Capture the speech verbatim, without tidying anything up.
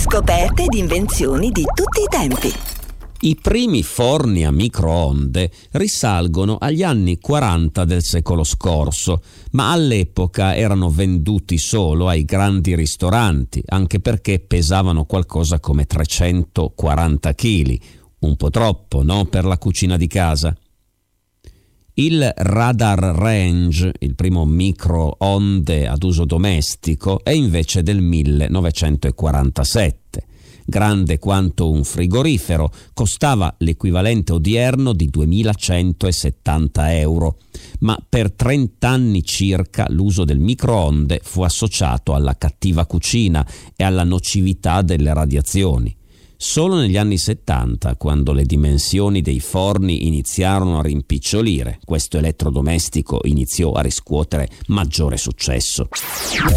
Scoperte ed invenzioni di tutti i tempi. I primi forni a microonde risalgono agli anni quaranta del secolo scorso, ma all'epoca erano venduti solo ai grandi ristoranti, anche perché pesavano qualcosa come trecentoquaranta chili, un po' troppo, no, per la cucina di casa? Il Radar Range, il primo microonde ad uso domestico, è invece del millenovecentoquarantasette. Grande quanto un frigorifero, costava l'equivalente odierno di duemilacentosettanta euro, ma per trenta anni circa l'uso del microonde fu associato alla cattiva cucina e alla nocività delle radiazioni. Solo negli anni settanta, quando le dimensioni dei forni iniziarono a rimpicciolire, questo elettrodomestico iniziò a riscuotere maggiore successo.